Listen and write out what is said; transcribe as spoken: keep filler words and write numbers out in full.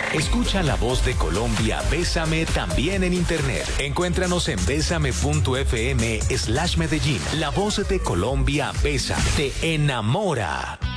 Escucha la voz de Colombia, Bésame, también en internet. Encuéntranos en bésame.fm slash Medellín. La voz de Colombia, Bésame, te enamora.